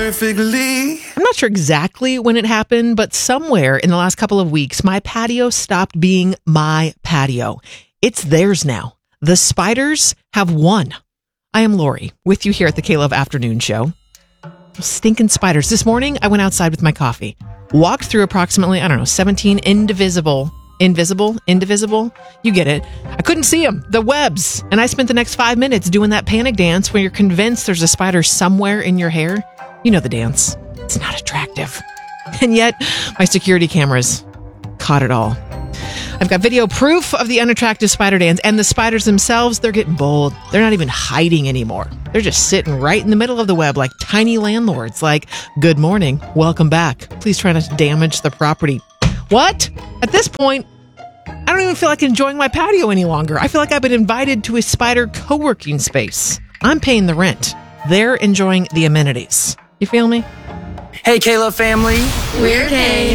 perfectly. I'm not sure exactly when it happened, but somewhere in the last couple of weeks, my patio stopped being my patio. It's theirs now. The spiders have won. I am Lori, with you here at the K-Love Afternoon Show. Stinking spiders. This morning, I went outside with my coffee, walked through approximately, 17 invisible, you get it. I couldn't see them, the webs. And I spent the next 5 minutes doing that panic dance where you're convinced there's a spider somewhere in your hair. You know the dance. It's not attractive. And yet, my security cameras caught it all. I've got video proof of the unattractive spider dance, and the spiders themselves, they're getting bold. They're not even hiding anymore. They're just sitting right in the middle of the web like tiny landlords, like, good morning, welcome back. Please try not to damage the property. What? At this point, I don't even feel like enjoying my patio any longer. I feel like I've been invited to a spider co-working space. I'm paying the rent. They're enjoying the amenities. You feel me? Hey, K-Love family. We're Kay.